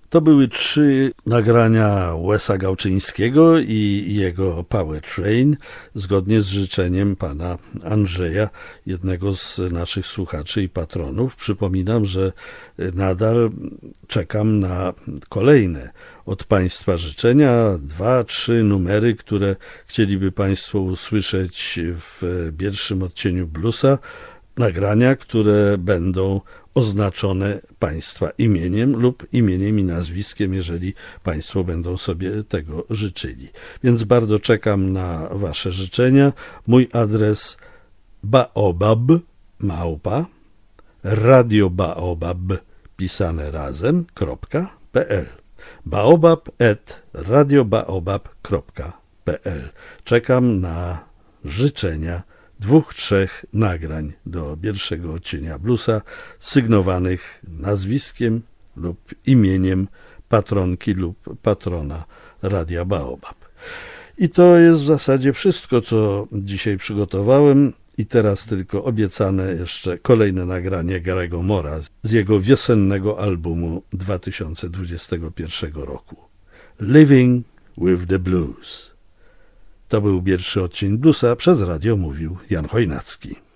To były 3 nagrania Wesa Gałczyńskiego i jego Power Train, zgodnie z życzeniem pana Andrzeja, jednego z naszych słuchaczy i patronów. Przypominam, że nadal czekam na kolejne od państwa życzenia, 2-3 numery, które chcieliby państwo usłyszeć w pierwszym odcieniu bluesa. Nagrania, które będą oznaczone państwa imieniem lub imieniem i nazwiskiem, jeżeli państwo będą sobie tego życzyli. Więc bardzo czekam na wasze życzenia. Mój adres baobab@Radio Baobab pisane razem.pl baobab@radiobaobab.pl. Czekam na życzenia 2-3 nagrań do pierwszego odcienia bluesa, sygnowanych nazwiskiem lub imieniem patronki lub patrona Radia Baobab. I to jest w zasadzie wszystko, co dzisiaj przygotowałem. I teraz tylko obiecane jeszcze kolejne nagranie Garego Mora z jego wiosennego albumu 2021 roku. Living with the Blues. To był pierwszy odcinek bluesa, przez radio mówił Jan Chojnacki.